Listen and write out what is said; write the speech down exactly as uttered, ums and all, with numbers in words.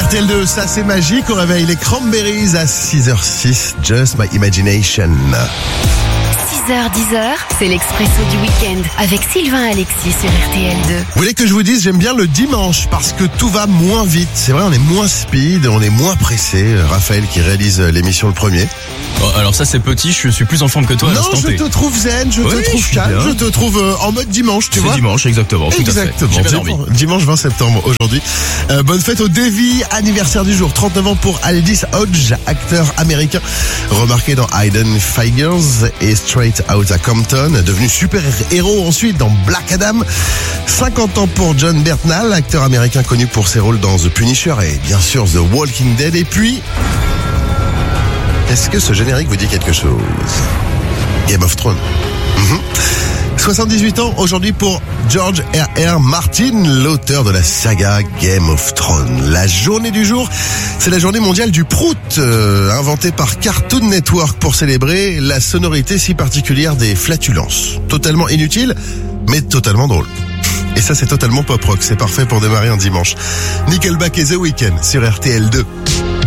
R T L deux, ça c'est magique. Au réveil, les Cranberries à six heures six, Just My Imagination. six heures dix, c'est l'Expresso du week-end avec Sylvain Alexis sur R T L deux. Vous voulez que je vous dise, j'aime bien le dimanche parce que tout va moins vite. C'est vrai, on est moins speed, on est moins pressé. Raphaël qui réalise l'émission le premier. Bon, alors ça c'est petit, je suis plus en forme que toi à Non, l'instant je T. te trouve zen, je Oui, te trouve je suis calme, bien. je te trouve euh, en mode dimanche, tu C'est vois. dimanche, exactement. Tout Exactement. À fait. J'ai bien dormi. Dimanche vingt septembre aujourd'hui. Euh, bonne fête au Davy, anniversaire du jour. trente-neuf ans pour Aldis Hodge, acteur américain remarqué dans Hidden Figures et Straight Outta Compton, devenu super-héros ensuite dans Black Adam. cinquante ans pour John Bernthal, acteur américain connu pour ses rôles dans The Punisher et bien sûr The Walking Dead. Et puis, est-ce que ce générique vous dit quelque chose? Game of Thrones. Mm-hmm. soixante-dix-huit ans aujourd'hui pour George R R. Martin, l'auteur de la saga Game of Thrones. La journée du jour, c'est la journée mondiale du prout, euh, inventée par Cartoon Network pour célébrer la sonorité si particulière des flatulences. Totalement inutile, mais totalement drôle. Et ça, c'est totalement pop rock. C'est parfait pour démarrer un dimanche. Nickelback et The Weeknd sur R T L deux.